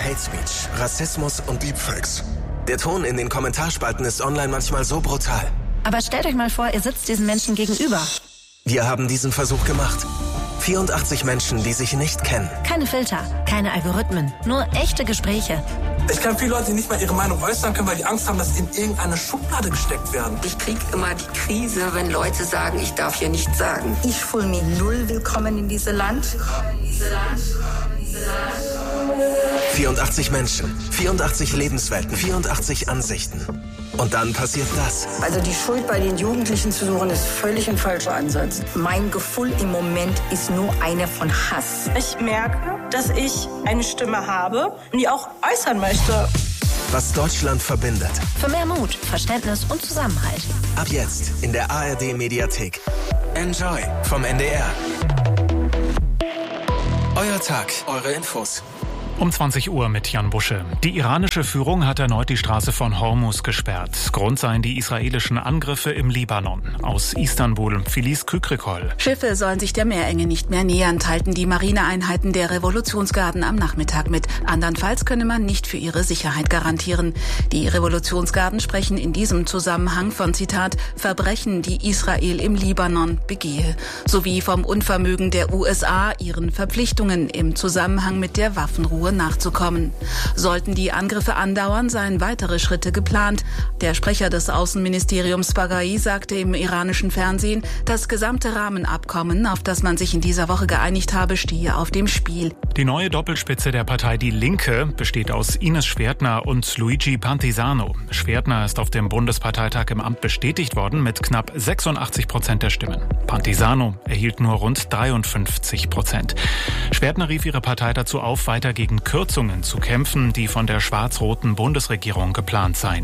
Hate Speech, Rassismus und Deepfakes. Der Ton in den Kommentarspalten ist online manchmal so brutal. Aber stellt euch mal vor, ihr sitzt diesen Menschen gegenüber. Wir haben diesen Versuch gemacht. 84 Menschen, die sich nicht kennen. Keine Filter, keine Algorithmen, nur echte Gespräche. Ich kann viele Leute, die nicht mal ihre Meinung äußern können, weil die Angst haben, dass sie in irgendeine Schublade gesteckt werden. Ich kriege immer die Krise, wenn Leute sagen, ich darf hier nichts sagen. Ich fühle mich null willkommen in diesem Land. 84 Menschen, 84 Lebenswelten, 84 Ansichten. Und dann passiert das. Also die Schuld bei den Jugendlichen zu suchen, ist völlig ein falscher Ansatz. Mein Gefühl im Moment ist nur eine von Hass. Ich merke, dass ich eine Stimme habe und die auch äußern möchte. Was Deutschland verbindet. Für mehr Mut, Verständnis und Zusammenhalt. Ab jetzt in der ARD-Mediathek. Enjoy vom NDR. Euer Tag, eure Infos. Um 20 Uhr mit Jan Busche. Die iranische Führung hat erneut die Straße von Hormuz gesperrt. Grund seien die israelischen Angriffe im Libanon. Aus Istanbul, Felice Kükrikol. Schiffe sollen sich der Meerenge nicht mehr nähern, teilten die Marineeinheiten der Revolutionsgarden am Nachmittag mit. Andernfalls könne man nicht für ihre Sicherheit garantieren. Die Revolutionsgarden sprechen in diesem Zusammenhang von, Zitat, Verbrechen, die Israel im Libanon begehe, sowie vom Unvermögen der USA, ihren Verpflichtungen im Zusammenhang mit der Waffenruhe nachzukommen. Sollten die Angriffe andauern, seien weitere Schritte geplant. Der Sprecher des Außenministeriums Baghai sagte im iranischen Fernsehen, das gesamte Rahmenabkommen, auf das man sich in dieser Woche geeinigt habe, stehe auf dem Spiel. Die neue Doppelspitze der Partei Die Linke besteht aus Ines Schwertner und Luigi Pantisano. Schwertner ist auf dem Bundesparteitag im Amt bestätigt worden mit knapp 86% der Stimmen. Pantisano erhielt nur rund 53%. Schwertner rief ihre Partei dazu auf, weiter gegen Kürzungen zu kämpfen, die von der schwarz-roten Bundesregierung geplant seien.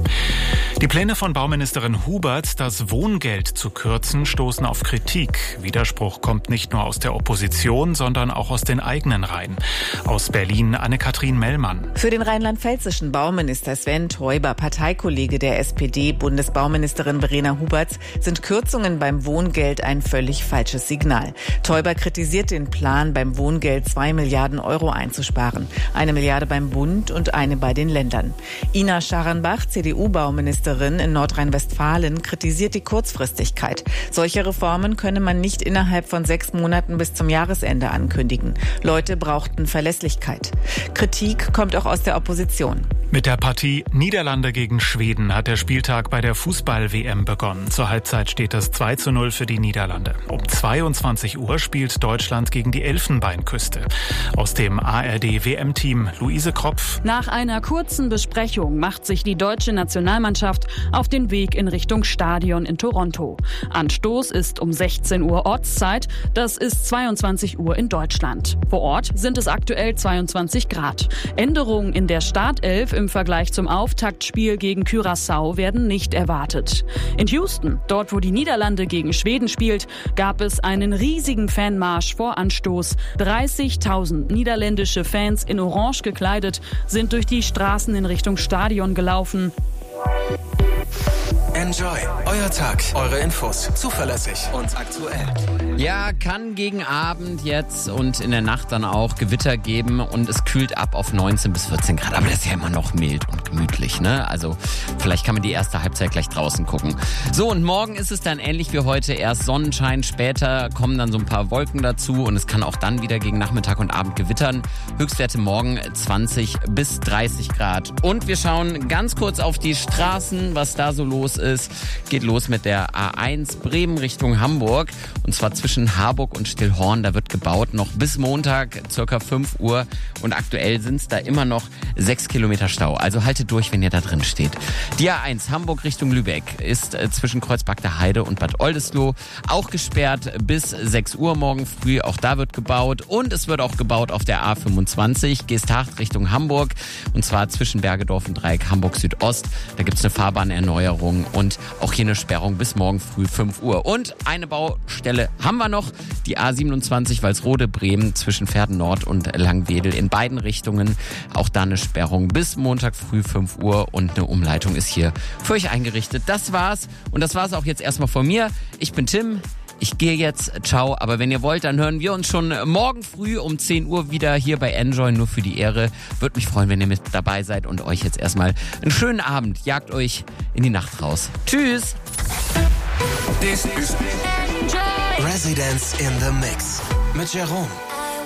Die Pläne von Bauministerin Hubert, das Wohngeld zu kürzen, stoßen auf Kritik. Widerspruch kommt nicht nur aus der Opposition, sondern auch aus den eigenen Reihen. Aus Berlin Anne-Kathrin Mellmann. Für den rheinland-pfälzischen Bauminister Sven Teuber, Parteikollege der SPD, Bundesbauministerin Verena Huberts, sind Kürzungen beim Wohngeld ein völlig falsches Signal. Teuber kritisiert den Plan, beim Wohngeld 2 Milliarden Euro einzusparen. 1 Milliarde beim Bund und eine bei den Ländern. Ina Scharenbach, CDU-Bauministerin in Nordrhein-Westfalen, kritisiert die Kurzfristigkeit. Solche Reformen könne man nicht innerhalb von 6 Monaten bis zum Jahresende ankündigen. Leute brauchten Verlässlichkeit. Kritik kommt auch aus der Opposition. Mit der Partie Niederlande gegen Schweden hat der Spieltag bei der Fußball-WM begonnen. Zur Halbzeit steht es 2:0 für die Niederlande. Um 22 Uhr spielt Deutschland gegen die Elfenbeinküste. Aus dem ARD-WM-Team Luise Kropf. Nach einer kurzen Besprechung macht sich die deutsche Nationalmannschaft auf den Weg in Richtung Stadion in Toronto. Anstoß ist um 16 Uhr Ortszeit, das ist 22 Uhr in Deutschland. Vor Ort sind es aktuell 22 Grad. Änderungen in der Startelf im Vergleich zum Auftaktspiel gegen Curaçao werden nicht erwartet. In Houston, dort wo die Niederlande gegen Schweden spielt, gab es einen riesigen Fanmarsch vor Anstoß. 30.000 niederländische Fans in Orange gekleidet sind durch die Straßen in Richtung Stadion gelaufen. Enjoy. Euer Tag, eure Infos. Zuverlässig und aktuell. Ja, kann gegen Abend jetzt und in der Nacht dann auch Gewitter geben und es kühlt ab auf 19 bis 14 Grad. Aber das ist ja immer noch mild und gemütlich, ne? Also vielleicht kann man die erste Halbzeit gleich draußen gucken. So, und morgen ist es dann ähnlich wie heute. Erst Sonnenschein, später kommen dann so ein paar Wolken dazu und es kann auch dann wieder gegen Nachmittag und Abend gewittern. Höchstwerte morgen 20 bis 30 Grad. Und wir schauen ganz kurz auf die Straßen, was da so los ist. Geht los mit der A1 Bremen Richtung Hamburg und zwar zwischen Harburg und Stillhorn. Da wird gebaut noch bis Montag circa 5 Uhr und aktuell sind es da immer noch 6 Kilometer Stau. Also haltet durch, wenn ihr da drin steht. Die A1 Hamburg Richtung Lübeck ist zwischen Kreuzberg der Heide und Bad Oldesloe auch gesperrt bis 6 Uhr morgen früh. Auch da wird gebaut und es wird auch gebaut auf der A25 Geesthacht Richtung Hamburg und zwar zwischen Bergedorf und Dreieck Hamburg Südost. Da gibt es eine Fahrbahnerneuerung und auch hier eine Sperrung bis morgen früh 5 Uhr. Und eine Baustelle haben wir noch, die A27 Walsrode Bremen zwischen Verden Nord und Langwedel in beiden Richtungen. Auch da eine Sperrung bis Montag früh 5 Uhr und eine Umleitung ist hier für euch eingerichtet. Das war's und das war's auch jetzt erstmal von mir. Ich bin Tim. Ich gehe jetzt, ciao, aber wenn ihr wollt, dann hören wir uns schon morgen früh um 10 Uhr wieder hier bei Enjoy, nur für die Ehre. Würde mich freuen, wenn ihr mit dabei seid und euch jetzt erstmal einen schönen Abend. Jagt euch in die Nacht raus. Tschüss! Residence in the Mix mit Jerome.